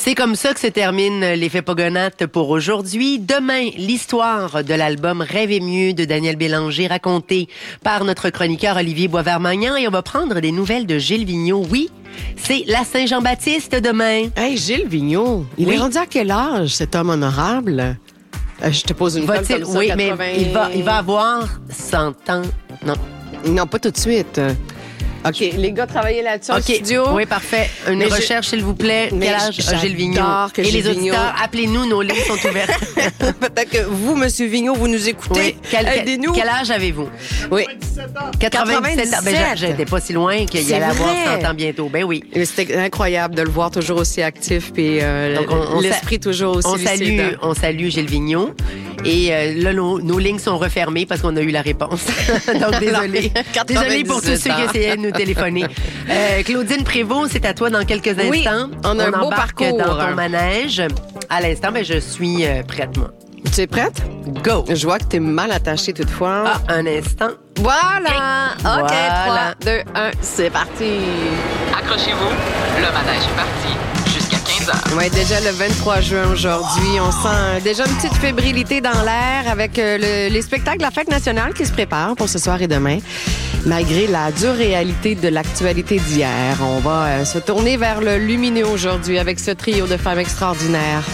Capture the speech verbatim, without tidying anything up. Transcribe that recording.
C'est comme ça que se termine l'effet Pogonates pour aujourd'hui. Demain, l'histoire de l'album Rêver mieux de Daniel Bélanger racontée par notre chroniqueur Olivier Boisvert-Magnan et on va prendre des nouvelles de Gilles Vigneault. Oui, c'est la Saint-Jean-Baptiste demain. Hey, Gilles Vigneault, il Oui. est rendu à quel âge, cet homme honorable? Euh, je te pose une colle Va-t-il- comme ça, oui, quatre-vingts... mais il va, il va avoir cent ans. Non. Non, pas tout de suite. OK, les gars, travaillez là-dessus en OK. studio. Oui, parfait. Une Mais je- recherche, s'il vous plaît. Mais Quel âge a Gilles Vigneault? j'adore que Et Gilles les auditeurs, Vigneault- appelez-nous, nos lignes sont ouvertes. Peut-être que vous, Monsieur Vigneault, vous nous écoutez. Oui. Quel, quel- Aidez-nous. quel âge avez-vous? Oui. quatre-vingt-dix-sept ans. Ben, j'a- j'étais pas si loin qu'il C'est allait avoir vrai. cent ans bientôt. Ben oui. Mais C'était incroyable de le voir toujours aussi actif puis euh, Donc, on- on l'esprit sa- toujours aussi On salue, lucide. on salue Gilles Vigneault. Et euh, là, nos, nos lignes sont refermées parce qu'on a eu la réponse. Donc, désolé. Désolé pour tous ceux qui essayaient de nous téléphoner. Euh, Claudine Prévost, c'est à toi dans quelques instants. Oui, on a un beau embarque parcours. dans ton manège. À l'instant, ben, je suis euh, prête, moi. Tu es prête? Go! Je vois que tu es mal attachée toutefois. Ah, un instant. Voilà! OK, Voilà. trois, deux, un, c'est parti! Accrochez-vous, le manège est parti jusqu'à quinze heures. Oui, déjà le vingt-trois juin aujourd'hui, on sent euh, déjà une petite fébrilité dans l'air avec euh, le- les spectacles de la Fête nationale qui se préparent pour ce soir et demain. Malgré la dure réalité de l'actualité d'hier, on va euh, se tourner vers le lumineux aujourd'hui avec ce trio de femmes extraordinaires.